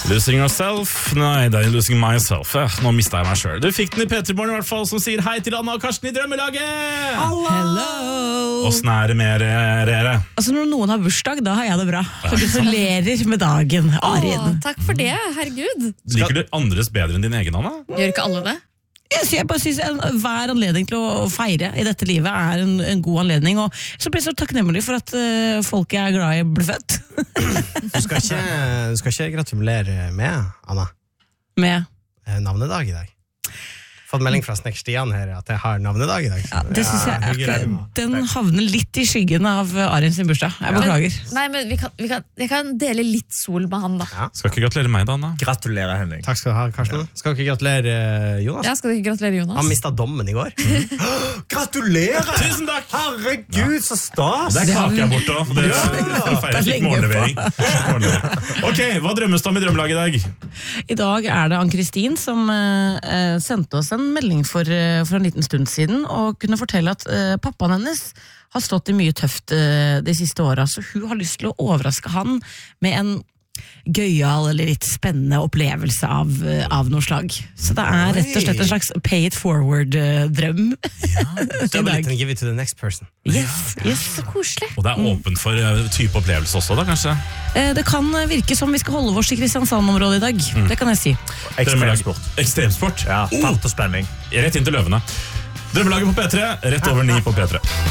Losing yourself? Nei, det er losing myself. Nå mistet jeg meg selv. Du fikk den i P3-morgen i hvert fall, som sier hei til Anna og Karsten i Drømmelaget! Hello! Åssen er det med dere? Altså når noen har bursdag, da har jeg det bra. Så gratulerer med dagen, Arin. Takk for det, herregud. Liker du andres bedre enn din egen, Anna? Gjør ikke alle det? Jeg bare synes hver anledning til å feire i dette livet er en god anledning, og så blir jeg så takknemlig for at folk jeg er glad i ble født. Du skal ikke gratulere med, Anna, Med navnedag i dag. Fått melding fra Snekker Stian her at jeg har navnedag i dag. ja, det synes jeg hyggelig. den havner litt i skyggen av Arin sin bursdag. Jeg beklager. Nei, men jeg kan dele litt sol med han da. Ja. Skal ikke gratulere meg da, Anna? Gratulerer, Henning. Takk skal du ha, Karsten. Skal dere gratulere Jonas? Ja, skal du ikke gratulere Jonas? Han mistet dommen i går. Gratulerer! Tusen takk! Herregud, så stas! Det er kake jeg borte også. Dere feirer litt morgenlevering. Ok, hva drømmes det om i Drømmelaget i dag? I dag er det Ann-Kristin som sendte oss en melding for en liten stund siden, og kunne fortelle at pappaen hennes har stått i mye tøft de siste årene, så hun har lyst til å overraske han med en gøyal eller litt spennende opplevelse av noe slag. Så det er rett og slett en slags pay it forward-drøm. Double it and give it to the next person. Yes. Så koselig. Og det er åpent for type opplevelse også da, kanskje? Det kan virke som vi skal holde oss i Kristiansand-området i dag. Det kan jeg si. Ekstremsport. Ekstremsport? Ja, fart og spenning. Rett inn til løvene. Drømmelaget på P3, rett over 9 på P3.